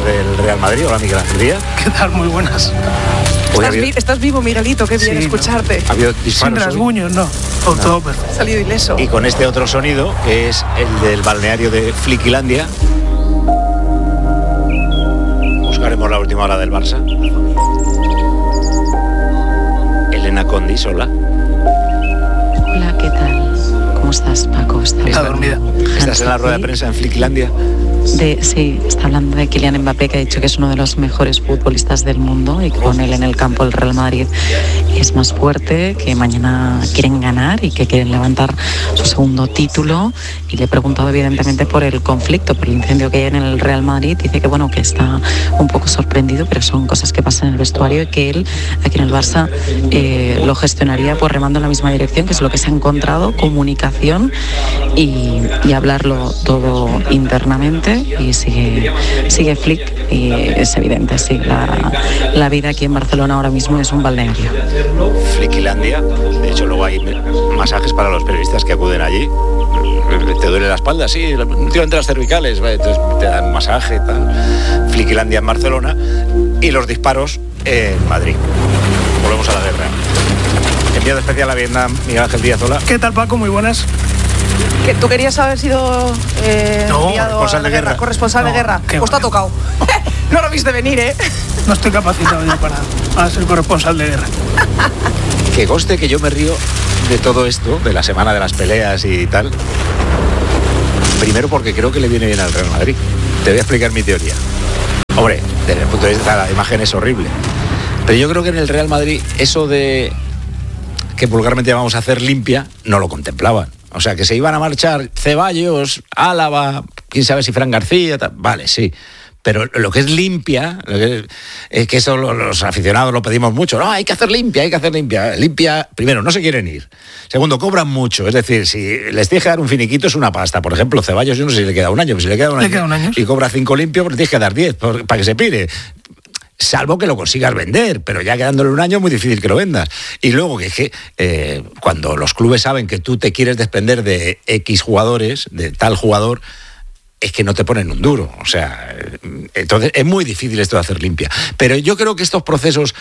del Real Madrid. Hola, Miguel Ángel Díaz. ¿Qué tal? Muy buenas. ¿Estás vivo, Miguelito? Qué bien escucharte. ¿Ha habido disparos? Sin rasguños, no. Todo perfecto. Ha salido ileso. Y con este otro sonido, que es el del balneario de Fliquilandia. Buscaremos la última hora del Barça. Elena Condis, hola. Hola, ¿qué tal? ¿Cómo estás, Paco? Está dormida. ¿Estás en la rueda de prensa en Fliquilandia? Sí, está hablando de Kylian Mbappé, que ha dicho que es uno de los mejores futbolistas del mundo y que con él en el campo el Real Madrid es más fuerte, que mañana quieren ganar y que quieren levantar su segundo título. Y le he preguntado evidentemente por el conflicto, por el incendio que hay en el Real Madrid. Dice que bueno, que está un poco sorprendido, pero son cosas que pasan en el vestuario y que él aquí en el Barça lo gestionaría pues remando en la misma dirección, que es lo que se ha encontrado, comunicación y hablarlo todo internamente. Y sigue Flick y es evidente, sí, la vida aquí en Barcelona ahora mismo es un balneario. Fliquilandia, de hecho luego hay masajes para los periodistas que acuden allí. Te duele la espalda, sí, últimamente las cervicales, entonces te dan masaje, tal. Fliquilandia en Barcelona y los disparos en Madrid. Volvemos a la guerra. Enviado especial a Vietnam, Miguel Ángel Díaz, hola. ¿Qué tal, Paco? Muy buenas. ¿Que tú querías haber sido enviado a la guerra, corresponsal de guerra? Pues te ha tocado. No lo viste venir, ¿eh? No estoy capacitado yo para ser corresponsal de guerra. Que conste que yo me río de todo esto, de la semana de las peleas y tal. Primero porque creo que le viene bien al Real Madrid. Te voy a explicar mi teoría. Hombre, desde el punto de vista de la imagen es horrible. Pero yo creo que en el Real Madrid eso de que vulgarmente llamamos a hacer limpia, no lo contemplaban. O sea, que se iban a marchar Ceballos, Álava, quién sabe si Fran García, tal. Vale, sí. Pero lo que es limpia, es que eso los aficionados lo pedimos mucho. No, hay que hacer limpia, hay que hacer limpia. Limpia, primero, no se quieren ir. Segundo, cobran mucho. Es decir, si les tienes que dar un finiquito es una pasta. Por ejemplo, Ceballos, yo no sé si le queda un año, pero si le queda un año y cobra 5 limpios, pues le tienes que dar 10 para que se pire. Salvo que lo consigas vender, pero ya quedándole un año es muy difícil que lo vendas. Y luego que cuando los clubes saben que tú te quieres desprender de X jugadores, de tal jugador, es que no te ponen un duro. O sea, entonces es muy difícil esto de hacer limpia. Pero yo creo que estos procesos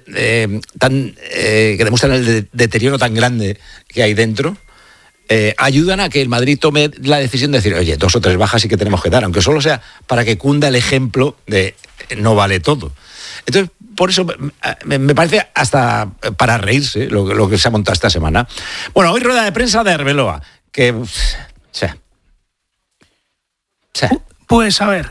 que demuestran el deterioro tan grande que hay dentro, ayudan a que el Madrid tome la decisión de decir, oye, 2 o 3 bajas sí que tenemos que dar, aunque solo sea para que cunda el ejemplo de no vale todo. Entonces, por eso me parece hasta para reírse lo que se ha montado esta semana. Bueno, hoy rueda de prensa de Arbeloa, que... Pues a ver,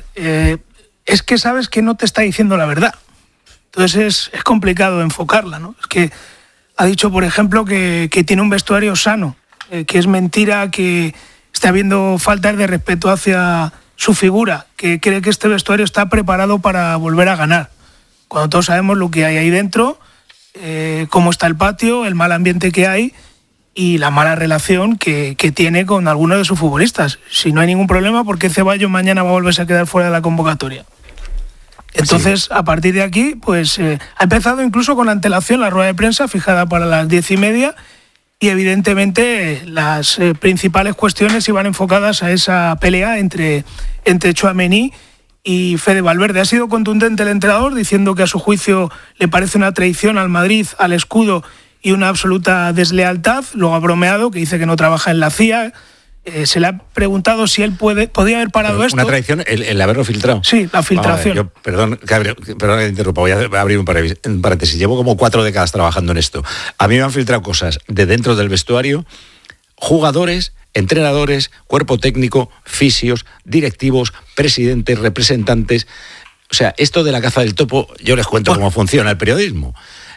es que sabes que no te está diciendo la verdad. Entonces es complicado enfocarla, ¿no? Es que ha dicho, por ejemplo, que tiene un vestuario sano, que es mentira que esté habiendo faltas de respeto hacia su figura, que cree que este vestuario está preparado para volver a ganar. Cuando todos sabemos lo que hay ahí dentro, cómo está el patio, el mal ambiente que hay y la mala relación que tiene con algunos de sus futbolistas. Si no hay ningún problema, ¿por qué Ceballos mañana va a volverse a quedar fuera de la convocatoria? Entonces, sí. A partir de aquí, pues ha empezado incluso con antelación la rueda de prensa fijada para las 10:30 y evidentemente las principales cuestiones iban enfocadas a esa pelea entre Tchouaméni y Fede Valverde. Ha sido contundente el entrenador diciendo que a su juicio le parece una traición al Madrid, al escudo y una absoluta deslealtad. Luego ha bromeado, que dice que no trabaja en la CIA. Se le ha preguntado si él podía haber parado esto. ¿Una traición el haberlo filtrado? Sí, la filtración. Perdón que te interrumpa, voy a abrir un paréntesis. Llevo como 4 décadas trabajando en esto. A mí me han filtrado cosas de dentro del vestuario, jugadores, entrenadores, cuerpo técnico, fisios, directivos, presidentes, representantes. O sea, esto de la caza del topo, yo les cuento cómo funciona el periodismo.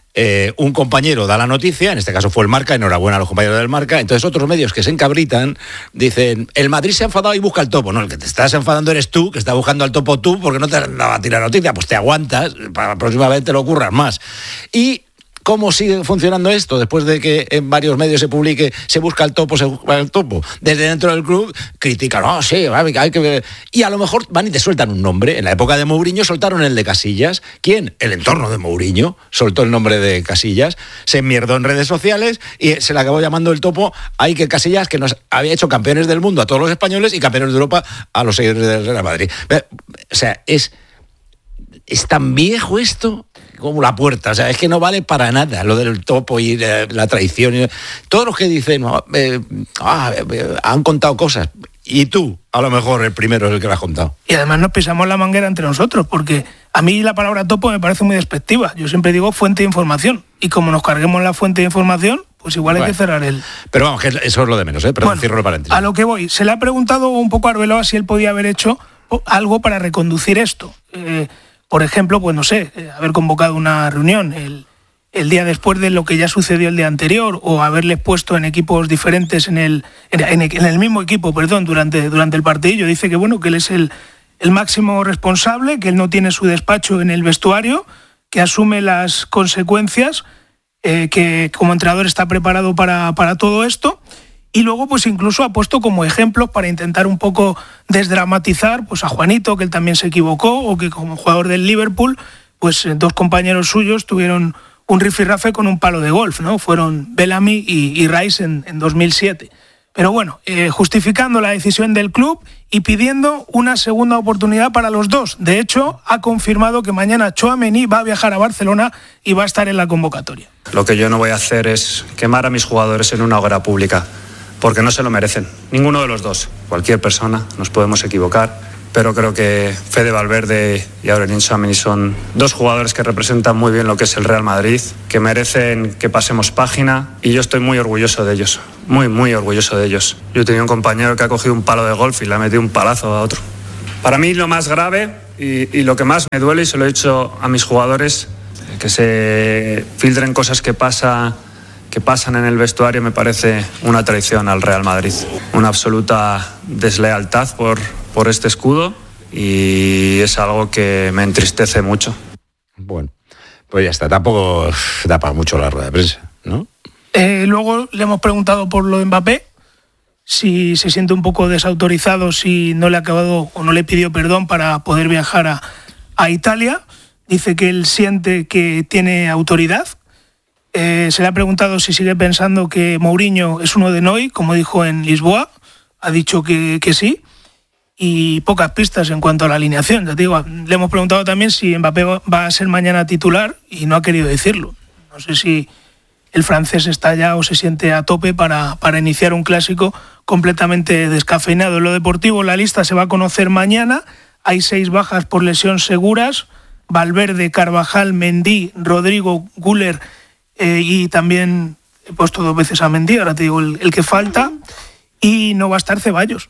Un compañero da la noticia, en este caso fue el Marca, enhorabuena a los compañeros del Marca, entonces otros medios que se encabritan dicen, el Madrid se ha enfadado y busca el topo. No, el que te estás enfadando eres tú, que estás buscando al topo tú, porque no te han dado a ti la noticia, pues te aguantas, para la próxima vez te lo ocurras más. Y ¿cómo sigue funcionando esto? Después de que en varios medios se publique, se busca el topo. Desde dentro del club critican, sí, hay que ver. Y a lo mejor van y te sueltan un nombre. En la época de Mourinho soltaron el de Casillas. ¿Quién? El entorno de Mourinho soltó el nombre de Casillas. Se enmierdó en redes sociales y se le acabó llamando el topo a Iker Casillas, que nos había hecho campeones del mundo a todos los españoles y campeones de Europa a los seguidores del Real Madrid. O sea, es es tan viejo esto como la puerta. O sea, es que no vale para nada lo del topo y la traición. Todos los que dicen, han contado cosas. Y tú, a lo mejor, el primero es el que lo has contado. Y además nos pisamos la manguera entre nosotros, porque a mí la palabra topo me parece muy despectiva. Yo siempre digo fuente de información. Y como nos carguemos la fuente de información, pues igual hay que cerrar el... Pero vamos, que eso es lo de menos, ¿eh? Pero bueno, cierro el paréntesis. A lo que voy. Se le ha preguntado un poco a Arbeloa si él podía haber hecho algo para reconducir esto. Por ejemplo, pues no sé, haber convocado una reunión el día después de lo que ya sucedió el día anterior, o haberles puesto en equipos diferentes en el mismo equipo, durante el partido. Dice que bueno, que él es el máximo responsable, que él no tiene su despacho en el vestuario, que asume las consecuencias, que como entrenador está preparado para todo esto. Y luego pues incluso ha puesto como ejemplos para intentar un poco desdramatizar pues a Juanito, que él también se equivocó, o que como jugador del Liverpool pues 2 compañeros suyos tuvieron un rifirrafe con un palo de golf, ¿no? Fueron Bellamy y Rice en 2007. Pero bueno, justificando la decisión del club y pidiendo una segunda oportunidad para los dos. De hecho, ha confirmado que mañana Tchouaméni va a viajar a Barcelona y va a estar en la convocatoria. Lo que yo no voy a hacer es quemar a mis jugadores en una hoguera pública, porque no se lo merecen, ninguno de los dos. Cualquier persona, nos podemos equivocar, pero creo que Fede Valverde y Aurelien Tchouaméni son 2 jugadores que representan muy bien lo que es el Real Madrid, que merecen que pasemos página, y yo estoy muy orgulloso de ellos, muy orgulloso de ellos. Yo tenía un compañero que ha cogido un palo de golf y le ha metido un palazo a otro. Para mí lo más grave y lo que más me duele, y se lo he dicho a mis jugadores, que se filtren cosas que pasan en el vestuario, me parece una traición al Real Madrid, una absoluta deslealtad por este escudo, y es algo que me entristece mucho. Bueno, pues ya está, tampoco da para mucho la rueda de prensa, ¿no? Luego le hemos preguntado por lo de Mbappé, si se siente un poco desautorizado, si no le ha acabado o no le pidió perdón para poder viajar a Italia. Dice que él siente que tiene autoridad. Se le ha preguntado si sigue pensando que Mourinho es uno de Noi, como dijo en Lisboa. Ha dicho que sí. Y pocas pistas en cuanto a la alineación. Ya te digo, le hemos preguntado también si Mbappé va a ser mañana titular y no ha querido decirlo. No sé si el francés está ya o se siente a tope para iniciar un clásico completamente descafeinado. En lo deportivo, la lista se va a conocer mañana. Hay 6 bajas por lesión seguras: Valverde, Carvajal, Mendy, Rodrigo, Güler, y también he puesto 2 veces a Mendy, ahora te digo el que falta. Y no va a estar Ceballos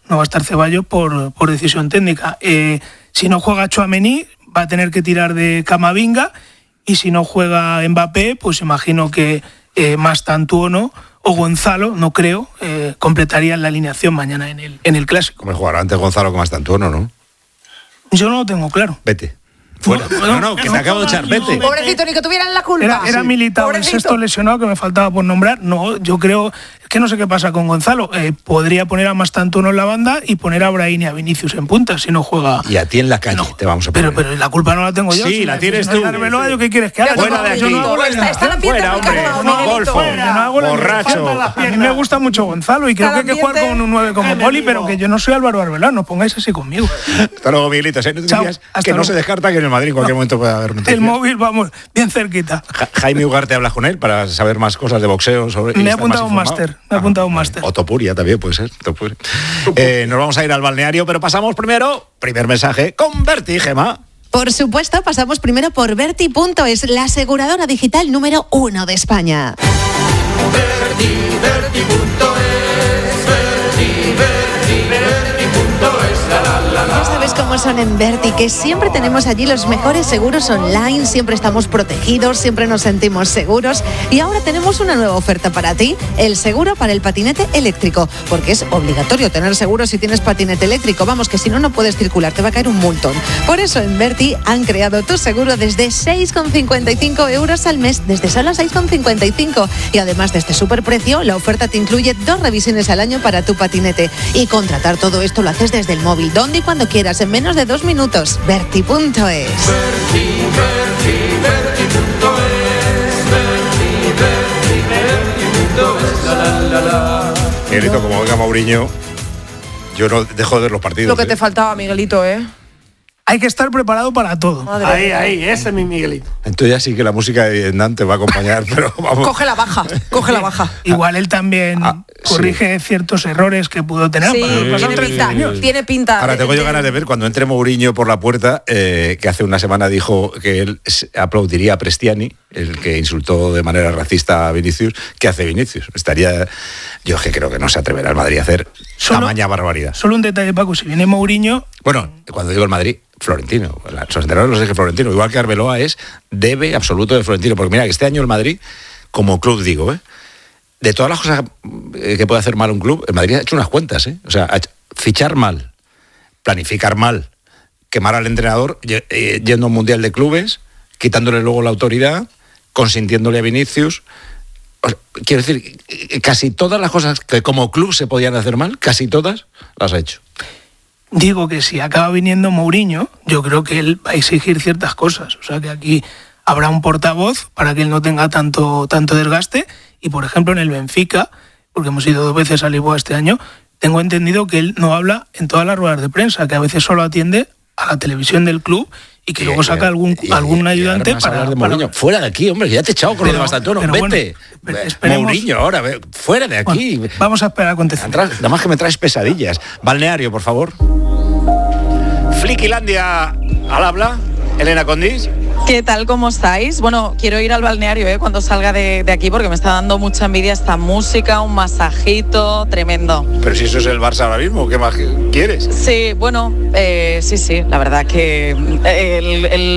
por decisión técnica. Si no juega Tchouaméni, va a tener que tirar de Camavinga, y si no juega Mbappé, pues imagino que Mastantuono o Gonzalo, no creo, completarían la alineación mañana en el clásico. Como jugará antes Gonzalo que Mastantuono, ¿no? Yo no lo tengo claro. Vete. Fuera. No, que te acabo de echar, vete. Pobrecito, ni que tuvieran la culpa. Era Militao, el sexto lesionado que me faltaba por nombrar. No, yo creo, es que no sé qué pasa con Gonzalo. Podría poner a Mastantuono en la banda y poner a Brahim y a Vinicius en punta si no juega. Y a ti en la calle te vamos a poner. Pero la culpa no la tengo yo. Sí, la tienes tú. ¿Qué quieres que haga? Fuera de aquí. Fuera, hombre. Golfo. Borracho. A mí me gusta mucho Gonzalo y creo que hay que jugar con un 9 como Poli, pero que yo no soy Álvaro Arbeloa, no pongáis así conmigo. Hasta luego, Miguelito. Que no se descarta que en el Madrid en cualquier momento pueda haber noticias. El móvil, vamos, bien cerquita. Jaime Ugarte, hablas con él para saber más cosas de boxeo. Me ha apuntado un máster. O Topuria también puede ser. Nos vamos a ir al balneario, pero pasamos primer mensaje con Berti, Gema. Por supuesto, pasamos primero por Berti.es, la aseguradora digital número 1 de España. Ya sabes cómo son en Berti, que siempre tenemos allí los mejores seguros online, siempre estamos protegidos, siempre nos sentimos seguros, y ahora tenemos una nueva oferta para ti, el seguro para el patinete eléctrico, porque es obligatorio tener seguro si tienes patinete eléctrico, vamos, que si no, no puedes circular, te va a caer un multón. Por eso en Berti han creado tu seguro desde 6,55 euros al mes, desde solo 6,55, y además de este superprecio, la oferta te incluye 2 revisiones al año para tu patinete, y contratar todo esto lo haces desde el móvil, donde y cuando quieras, en menos de 2 minutos. Berti.es. Miguelito, como venga Mourinho, yo no dejo de ver los partidos. Lo que te faltaba, Miguelito, hay que estar preparado para todo. Ahí, ese es mi Miguelito. Entonces ya sí que la música de Vietnam te va a acompañar, pero vamos. Coge la baja. Igual él también corrige ciertos errores que pudo tener. Tiene pinta. Ahora tengo yo ganas de ver cuando entre Mourinho por la puerta, que hace una semana dijo que él aplaudiría a Prestiani, el que insultó de manera racista a Vinicius. ¿Qué hace Vinicius? Yo es que creo que no se atreverá el Madrid a hacer tamaña barbaridad. Solo un detalle, Paco, si viene Mourinho... Bueno, cuando digo el Madrid, Florentino. Los entrenadores los elige Florentino. Igual que Arbeloa es debe absoluto de Florentino. Porque mira, que este año el Madrid, como club digo, de todas las cosas que puede hacer mal un club, el Madrid ha hecho unas cuentas. O sea, fichar mal, planificar mal, quemar al entrenador yendo a un mundial de clubes, quitándole luego la autoridad, consintiéndole a Vinicius. Quiero decir, casi todas las cosas que como club se podían hacer mal, casi todas las ha hecho. Digo que si acaba viniendo Mourinho, yo creo que él va a exigir ciertas cosas. O sea, que aquí habrá un portavoz para que él no tenga tanto desgaste. Y, por ejemplo, en el Benfica, porque hemos ido 2 veces a Lisboa este año, tengo entendido que él no habla en todas las ruedas de prensa, que a veces solo atiende a la televisión del club y que luego saca algún ayudante para hablar de Mourinho. Fuera de aquí, hombre, que ya te he echado con lo de Bastantono. Vete. Bueno, Mourinho ahora, fuera de aquí. Bueno, vamos a esperar acontecimientos. Nada más que me traes pesadillas. Balneario, por favor. Fliquilandia al habla. Elena Condis. ¿Qué tal? ¿Cómo estáis? Bueno, quiero ir al balneario cuando salga de aquí porque me está dando mucha envidia esta música, un masajito tremendo. Pero si eso es el Barça ahora mismo, ¿qué más quieres? Sí, bueno, sí, la verdad que el